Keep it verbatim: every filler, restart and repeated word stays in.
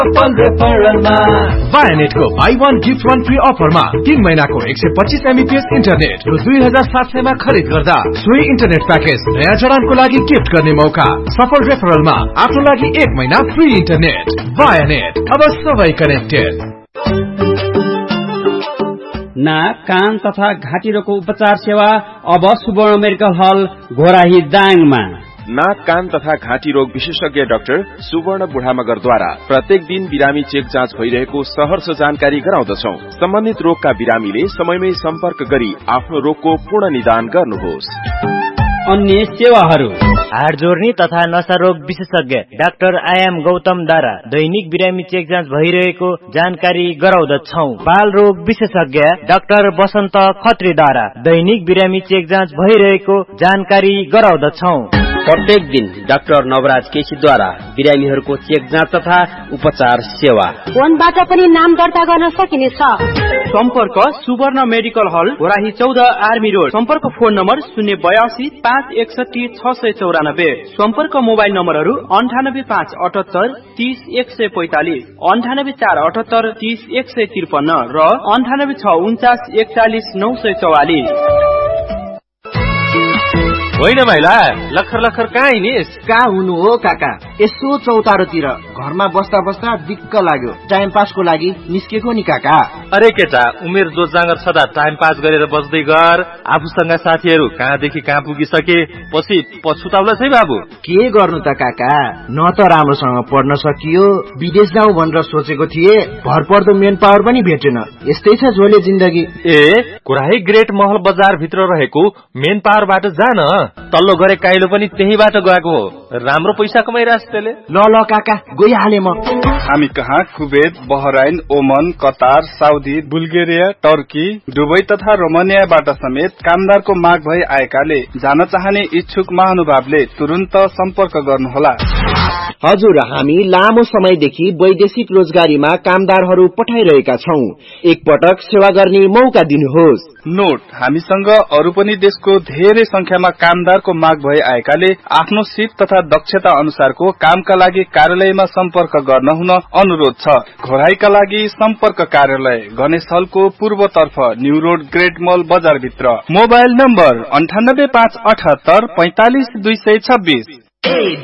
बायोनेटको by one gift one free अफरमा तीन महीनाको एक सय पच्चीस एमबीपीएस इन्टरनेट रु दुई हजार सात सयमा खरिद गर्दा सोही इन्टरनेट प्याकेज नयाँ जडानको लागि गिफ्ट गर्ने मौका। सफल रेफरलमा आफ्नो लागि एक महिना फ्री इन्टरनेट। बायोनेट, अब सबै कनेक्टेड। नाक, कान तथा घाँटी रोगको उपचार सेवा अब सुवर्ण मेडिकल हल घोराही दाङमा। नाक, कान तथा घाँटी रोग विशेषज्ञ डाक्टर सुवर्ण बुढामगरद्वारा प्रत्येक दिन बिरामी चेक जाँच भइरहेको सहर्ष जानकारी गराउँदछौ। सम्बन्धित रोगका बिरामीले समयमै सम्पर्क गरी आफ्नो रोगको पूर्ण निदान गर्नुहोस्। अन्य सेवाहरू हाड जोर्नी तथा नशा रोग विशेषज्ञ डाक्टर आयाम गौतमद्वारा दैनिक बिरामी चेक जाँच भइरहेको जानकारी गराउँदछौ। बाल रोग विशेषज्ञ डाक्टर बसन्त खत्रीद्वारा दैनिक बिरामी चेक जाँच भइरहेको जानकारी गराउँदछौ। प्रत्येक दिन डाक्टर नवराज केसीद्वारा बिरामीहरूको चेक जाँच तथा उपचार सेवा। फोनबाट पनि नाम दर्ता गर्न सकिनेछ। सम्पर्क सुवर्ण मेडिकल हल घोराही चौध आर्मी रोड। सम्पर्क फोन नम्बर शून्य बयासी पाँच एकसठी छ सय चौरानब्बे। सम्पर्क मोबाइल नम्बरहरू अन्ठानब्बे पाँच अठहत्तर तीस एक सय पैंतालिस, अन्ठानब्बे चार अठहत्तर तीस एक सय त्रिपन्न र अन्ठानब्बे छ उन्चास एकचालिस नौ सय चौवालिस। होइन भाइला, लखर लखर कहाँ हिँडिस? कहाँ हुनु हो काका, यसो चौतारोतिर घरमा बस्दा बस्दा दिक्क लाग्यो। टाइम पासको लागि निस्केको नि काका। अरे केटा, उमेर जो जाँगर छदा टाइम पास गरेर बस्दै गर। आफूसँग साथीहरू कहाँदेखि कहाँ पुगिसके, पछि पछुताउला छै बाबु। के गर्नु त काका, न त राम्रोसँग पढ्न सकियो, विदेश जाउँ भनेर सोचेको थिए, भरपर्दो मेन पावर पनि भेटेन। यस्तै छ झोले जिन्दगी। ए घोराही ग्रेट महल बजार भित्र रहेको मेन पावरबाट जान, तल्लो गरे काइलो पनि त्यहीबाट गएको हो। राम्रो पैसा कमाइरहेछ त्यसले। ल ल काका, गइहाले म। हामी कहाँ कुवेत, बहराइन, ओमन, Qatar, Saudi, Bulgaria, Turkey, Dubai तथा रोमानियाबाट समेत कामदारको माग भई आएकाले जान चाहने इच्छुक महानुभावले तुरुन्त सम्पर्क गर्नुहोला। हजुर, हामी लामो समयदेखि वैदेशिक रोजगारीमा कामदारहरू पठाइरहेका छौं। एकपटक सेवा गर्ने मौका दिनुहोस्। नोट, हामीसँग अरू पनि देशको धेरै संख्यामा कामदारको माग भई आएकाले आफ्नो सिप तथा दक्षता अनुसारको कामका लागि कार्यालयमा सम्पर्क गर्न हुन अनुरोध छ। घोराईका लागि सम्पर्क कार्यालय गणेश हलको पूर्वतर्फ न्यू रोड ग्रेट मल बजार भित्र। मोबाइल नम्बर अन्ठानब्बे पाँच अठहत्तर पैंतालिस दुई सय छब्बीस।